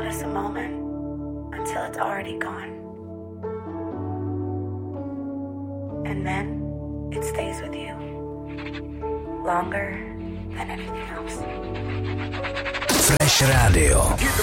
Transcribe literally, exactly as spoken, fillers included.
notice a moment until it's already gone. And then it stays with you longer than anything else. Flash Radio.